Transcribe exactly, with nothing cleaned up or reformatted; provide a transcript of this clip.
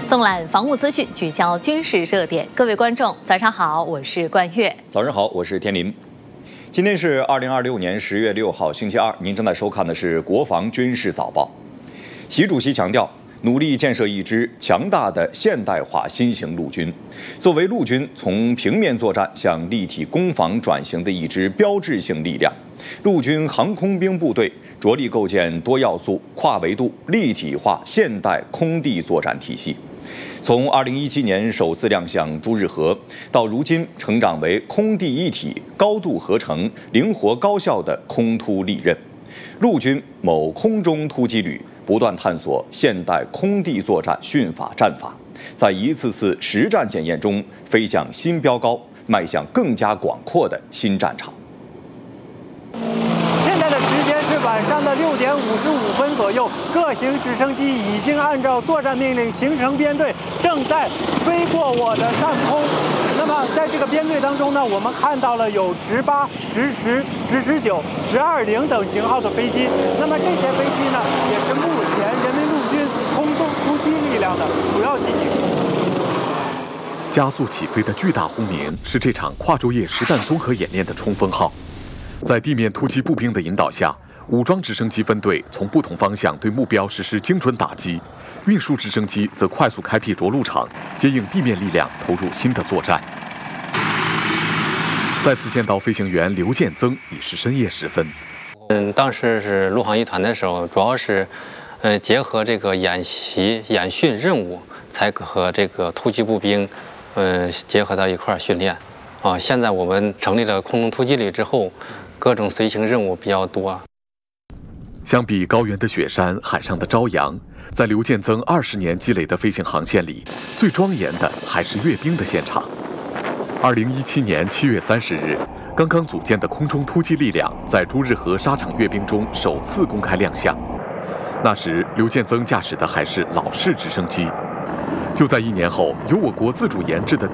纵览防务资讯，聚焦军事热点。各位观众，早上好，我是冠月。 早上好，我是天林。今天是二零二六年十月六号，星期二。您正在收看的是《国防军事早报》。习主席强调，努力建设一支强大的现代化新型陆军，作为陆军从平面作战向立体攻防转型的一支标志性力量，陆军航空兵部队着力构建多要素、跨维度、立体化现代空地作战体系。从二零一七年首次亮相朱日和，到如今成长为空地一体、高度合成、灵活高效的空突利刃，陆军某空中突击旅不断探索现代空地作战训法战法，在一次次实战检验中飞向新标高，迈向更加广阔的新战场。 晚上的六点五十五分左右，各型直升机已经按照作战命令形成编队，正在飞过我的上空。那么在这个编队当中呢，我们看到了有直八、直十、直十九、直二零等型号的飞机。那么这些飞机呢，也是目前人民陆军空中突击力量的主要机型。 加速起飞的巨大轰鸣是这场跨昼夜实弹综合演练的冲锋号，在地面突击步兵的引导下，武装直升机分队从不同方向对目标实施精准打击，运输直升机则快速开辟着陆场，接应地面力量投入新的作战。再次见到飞行员刘建增已是深夜时分。 嗯，当时是陆航一团的时候，主要是，呃，结合这个演习、演训任务，才和这个突击步兵，呃，结合到一块儿训练。啊，现在我们成立了空中突击旅之后，各种随行任务比较多。 相比高原的雪山、海上的朝阳，在刘建增二十年积累的飞行航线里，最庄严的还是阅兵的现场。二零一七年七月三十日，刚刚组建的空中突击力量在朱日和沙场阅兵中首次公开亮相。那时，刘建增驾驶的还是老式直升机。就在一年后，由我国自主研制的